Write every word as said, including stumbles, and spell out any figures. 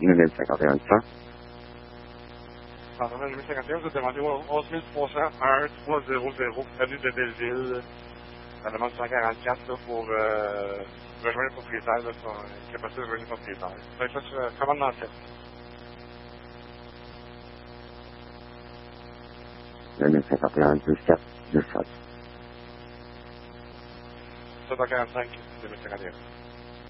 neuf mille cinquante et un cent. Pardon, neuf mille cinquante et un, vous avez demandé onze mille trois cent un trois zéro zéro, avenue de Belleville. Ça demande cent quarante-quatre là, pour euh, rejoindre le propriétaire, là, son capacité de rejoindre le propriétaire. Ça fait ça, commande dans le fait. neuf mille cinquante et un plus quatre, deux cents. sept cent quarante-cinq, deux mille cinquante et un.